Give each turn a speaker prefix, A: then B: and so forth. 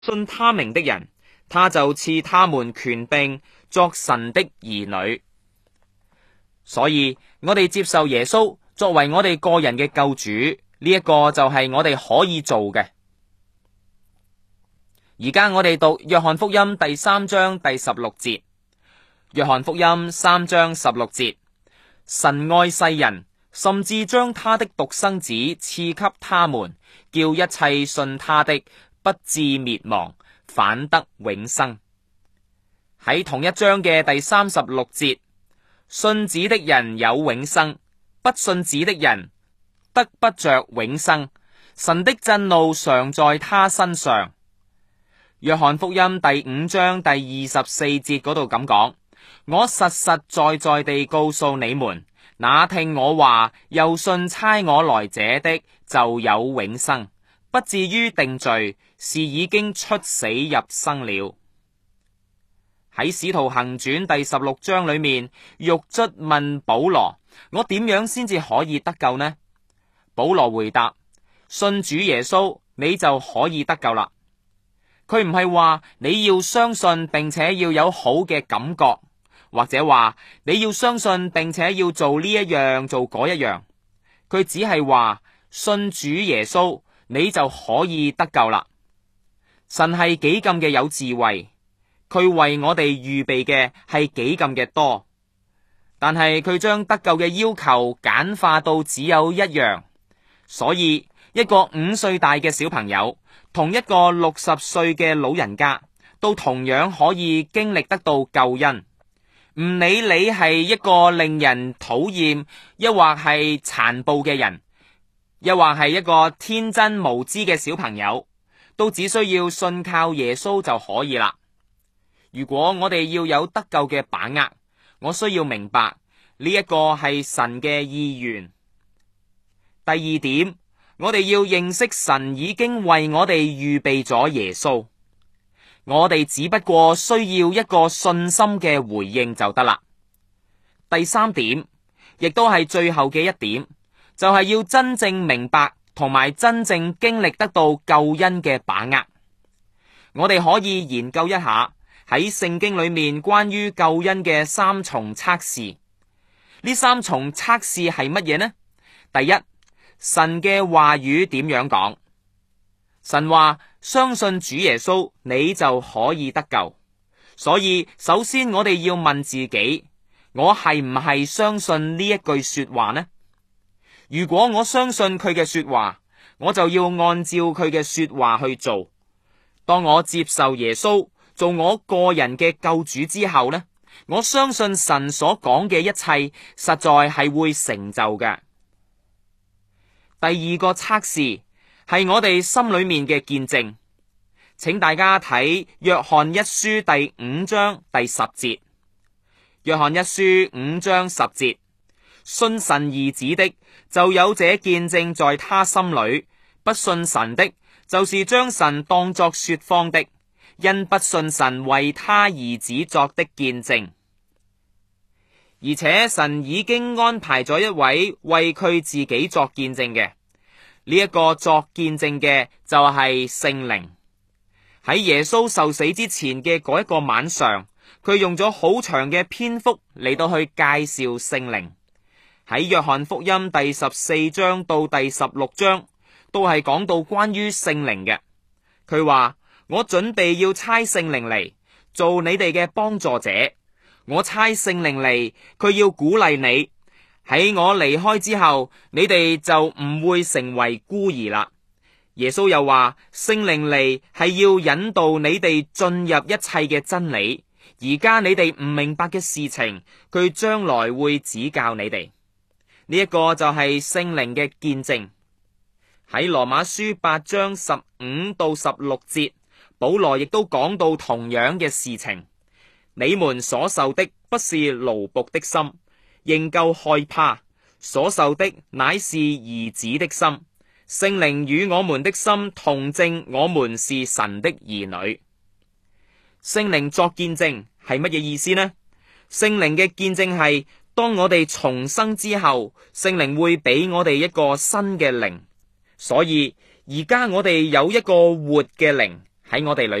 A: 信他名的人，他就賜他們權柄作神的兒女。所以我哋接受耶穌作為我哋個人嘅救主，呢一個就係我哋可以做嘅。而家我哋讀約翰福音第3章第16節。約翰福音3章16節，神愛世人，甚至將他的獨生子賜給他們，叫一切信他的不至滅亡，反得永生。喺同一章嘅第36節，信子的人有永生，不信子的人得不着永生，神的震怒常在他身上。約翰福音第5章第24節嗰度咁講，我實實在在地告訴你們，那聽我話又信差我來者的就有永生，不至於定罪，是已經出死入生了。喺使徒行傳第16章裏面，獄卒問保羅，我點樣先至可以得救呢？保羅回答，信主耶穌，你就可以得救啦。佢唔係話你要相信並且要有好嘅感覺，或者話你要相信並且要做呢一樣做嗰一樣。佢只係話信主耶穌，你就可以得救啦。神係幾咁嘅有智慧，佢為我哋預備嘅係幾咁嘅多，但係佢將得救嘅要求簡化到只有一樣，所以一個5歲大嘅小朋友同一個60歲嘅老人家都同樣可以經歷得到救恩。唔理你係一個令人討厭，抑或係殘暴嘅人，抑或係一個天真無知嘅小朋友，都只需要信靠耶穌就可以啦。如果我哋要有得救嘅把握，我需要明白呢一個係神嘅意願。第二點，我哋要認識神已經為我哋預備咗耶穌，我哋只不過需要一個信心嘅回應就得啦。第三點，亦都係最後嘅一點，就係要真正明白同埋真正經歷得到救恩嘅把握。我哋可以研究一下喺聖經裏面關於救恩嘅3重測試。呢3重測試係乜嘢呢？第一，神嘅話語點樣講？神話相信主耶穌，你就可以得救。所以首先我哋要問自己，我係唔係相信呢一句說話呢？如果我相信佢嘅說話，我就要按照佢嘅說話去做。當我接受耶穌做我個人嘅救主之後呢，我相信神所講嘅一切實在係會成就嘅。第二個測試係我哋心裏面嘅見證，請大家睇約翰一書第5章第10節。約翰一書5章10節，信神兒子的就有這見證在他心裏，不信神的就是將神當作說謊的，因不信神為他兒子作的見證。而且神已經安排咗一位為佢自己作見證嘅，呢一個作見證嘅就係聖靈。喺耶穌受死之前嘅嗰一個晚上，佢用咗好長嘅篇幅嚟到去介紹聖靈。喺約翰福音第14章到第16章都係講到關於聖靈嘅。佢話，我準備要差聖靈嚟做你哋嘅幫助者。我差聖靈嚟，佢要鼓勵你。喺我離開之後，你哋就唔會成為孤兒啦。耶穌又話，聖靈嚟係要引導你哋進入一切嘅真理。而家你哋唔明白嘅事情，佢將來會指教你哋。呢一個就係聖靈嘅見證。喺羅馬書8章15到16節，保羅亦都講到同樣嘅事情。你們所受的不是奴僕的心，仍舊害怕；所受的乃是兒子的心。聖靈與我們的心同證，我們是神的兒女。聖靈作見證係乜嘢意思呢？聖靈嘅見證係當我哋重生之後，聖靈會俾我哋一個新嘅靈。所以而家我哋有一個活嘅靈喺我哋裏